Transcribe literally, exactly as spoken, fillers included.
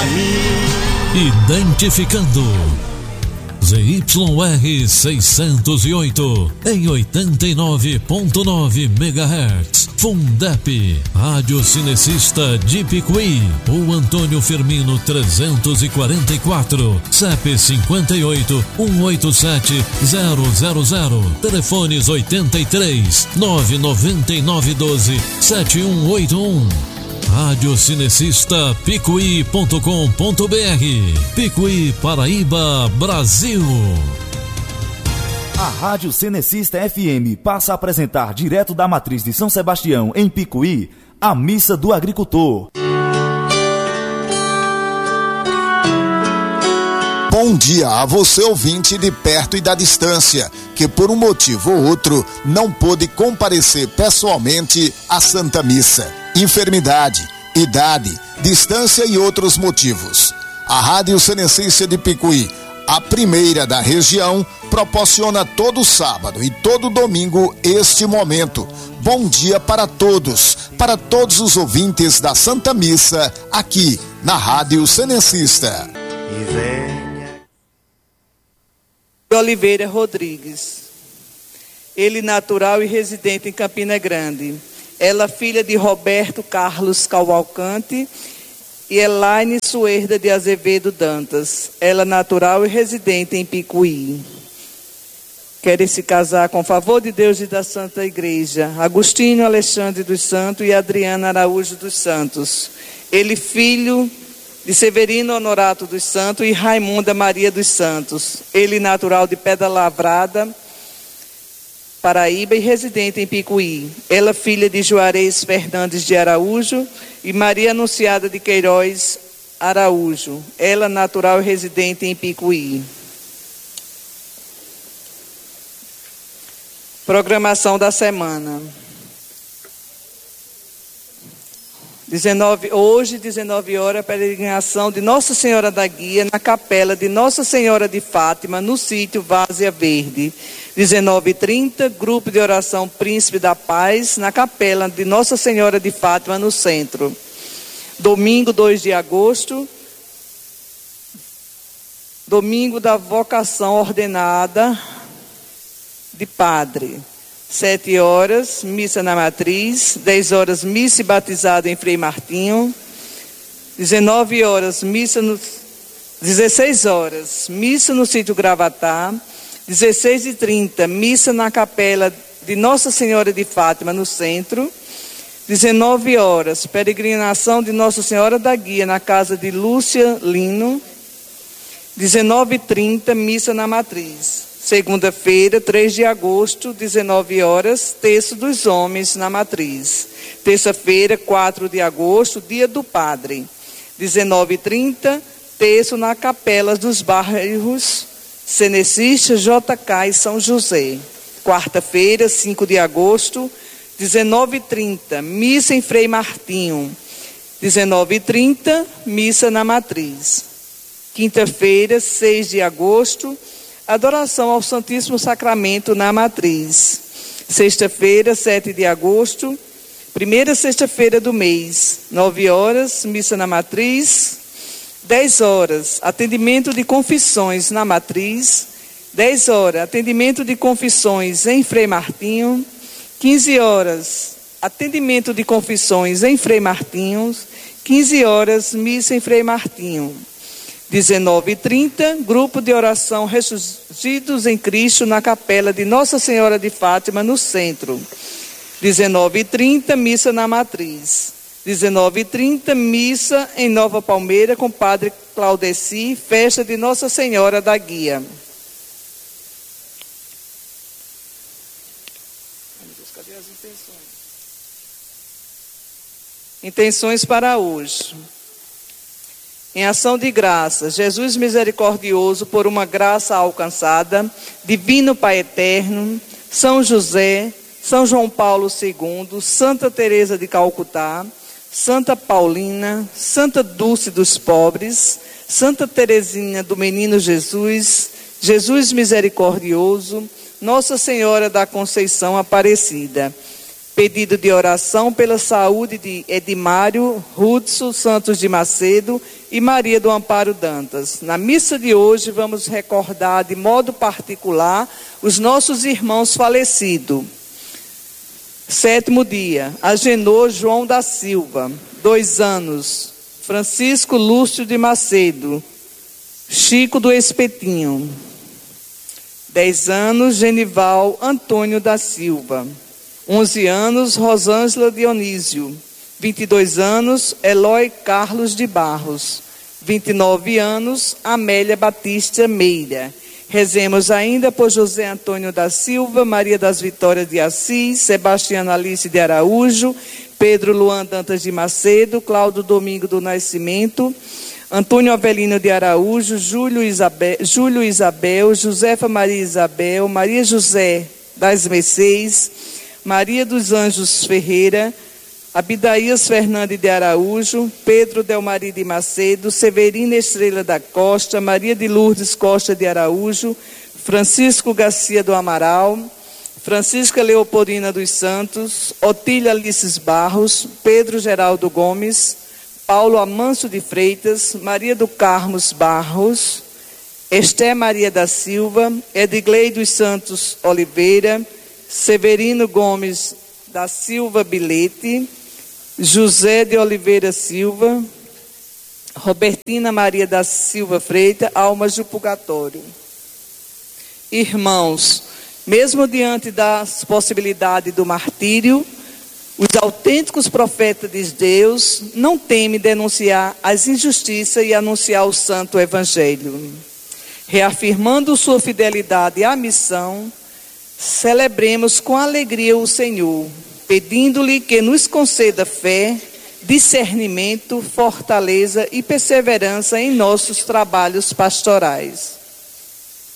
caminho. Identificando Z Y R seiscentos e oito em oitenta e nove ponto nove megahertz. Fundep, Rádio Cinecista de Picuí. O Antônio Firmino trezentos e quarenta e quatro, C E P cinquenta e oito, cento e oitenta e sete, zero zero zero. Telefones oitenta e três, nove nove nove um dois, sete um oito um. Rádio Cinecista Picuí ponto com ponto br. Picuí, Paraíba, Brasil. A Rádio Cinecista F M passa a apresentar direto da Matriz de São Sebastião, em Picuí, a Missa do Agricultor. Bom dia a você, ouvinte de perto e da distância, que por um motivo ou outro não pôde comparecer pessoalmente à Santa Missa. Enfermidade, idade, distância e outros motivos. A Rádio Cinecista de Picuí, a primeira da região, proporciona todo sábado e todo domingo este momento. Bom dia para todos, para todos os ouvintes da Santa Missa, aqui na Rádio Cinecista. Oliveira Rodrigues. Ele natural e residente em Campina Grande. Ela filha de Roberto Carlos Cavalcante e Elaine Suerda de Azevedo Dantas. Ela natural e residente em Picuí. Querem se casar com favor de Deus e da Santa Igreja. Agostinho Alexandre dos Santos e Adriana Araújo dos Santos. Ele filho de Severino Honorato dos Santos e Raimunda Maria dos Santos. Ele natural de Pedra Lavrada, Paraíba e residente em Picuí. Ela filha de Juarez Fernandes de Araújo e Maria Anunciada de Queiroz Araújo. Ela natural e residente em Picuí. Programação da semana. dezenove, hoje, dezenove horas, peregrinação de Nossa Senhora da Guia na capela de Nossa Senhora de Fátima, no sítio Várzea Verde. dezenove e trinta, grupo de oração Príncipe da Paz, na capela de Nossa Senhora de Fátima, no centro. Domingo, dois de agosto, domingo da vocação ordenada de padre. Sete horas, missa na matriz. Dez horas, missa e batizado em Frei Martinho. Dezenove horas, missa no... Dezesseis horas, missa no sítio Gravatá. Dezesseis e trinta, missa na capela de Nossa Senhora de Fátima, no centro. Dezenove horas, peregrinação de Nossa Senhora da Guia, na casa de Lúcia Lino. Dezenove e trinta, missa na matriz. Segunda-feira, três de agosto, dezenove horas, terço dos homens na matriz. Terça-feira, quatro de agosto, dia do padre. dezenove e trinta, terço na capela dos bairros Cenecista, J K e São José. Quarta-feira, cinco de agosto, dezenove e trinta, missa em Frei Martinho. dezenove e trinta, missa na matriz. Quinta-feira, seis de agosto, adoração ao Santíssimo Sacramento na matriz. Sexta-feira, sete de agosto, primeira sexta-feira do mês, nove horas, missa na matriz. dez horas, atendimento de confissões na matriz. dez horas, atendimento de confissões em Frei Martinho. quinze horas, atendimento de confissões em Frei Martinho. quinze horas, missa em Frei Martinho. dezenove e trinta, grupo de oração Ressurgidos em Cristo na capela de Nossa Senhora de Fátima, no centro. dezenove e trinta, missa na matriz. dezenove e trinta, missa em Nova Palmeira com Padre Claudeci, festa de Nossa Senhora da Guia. Cadê as intenções? Intenções para hoje. Em ação de graças, Jesus misericordioso, por uma graça alcançada, divino Pai eterno, São José, São João Paulo segundo, Santa Teresa de Calcutá, Santa Paulina, Santa Dulce dos Pobres, Santa Teresinha do Menino Jesus, Jesus misericordioso, Nossa Senhora da Conceição Aparecida. Pedido de oração pela saúde de Edmário Hudson Santos de Macedo e Maria do Amparo Dantas. Na missa de hoje vamos recordar de modo particular os nossos irmãos falecidos. Sétimo dia, Agenor João da Silva, dois anos. Francisco Lúcio de Macedo, Chico do Espetinho, dez anos. Genival Antônio da Silva, onze anos. Rosângela Dionísio, vinte e dois anos. Eloy Carlos de Barros, vinte e nove anos. Amélia Batista Meira. Rezemos ainda por José Antônio da Silva, Maria das Vitórias de Assis, Sebastiano Alice de Araújo, Pedro Luan Dantas de Macedo, Cláudio Domingo do Nascimento, Antônio Avelino de Araújo, Júlio Isabel, Júlio Isabel, Josefa Maria Isabel, Maria José das Mercês, Maria dos Anjos Ferreira, Abidaías Fernandes de Araújo, Pedro Delmari de Macedo, Severina Estrela da Costa, Maria de Lourdes Costa de Araújo, Francisco Garcia do Amaral, Francisca Leopoldina dos Santos, Otília Alices Barros, Pedro Geraldo Gomes, Paulo Amâncio de Freitas, Maria do Carmos Barros, Esté Maria da Silva, Edgley dos Santos Oliveira, Severino Gomes da Silva Bilete, José de Oliveira Silva, Robertina Maria da Silva Freitas, almas do purgatório. Irmãos, mesmo diante das possibilidades do martírio, os autênticos profetas de Deus não temem denunciar as injustiças e anunciar o santo evangelho. Reafirmando sua fidelidade à missão, celebremos com alegria o Senhor, pedindo-lhe que nos conceda fé, discernimento, fortaleza e perseverança em nossos trabalhos pastorais.